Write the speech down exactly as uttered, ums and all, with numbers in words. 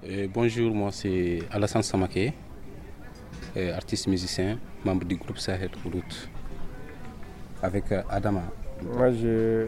Et bonjour, moi c'est Alassane Samaké, artiste musicien, membre du groupe Sahel Route, avec Adama. Moi je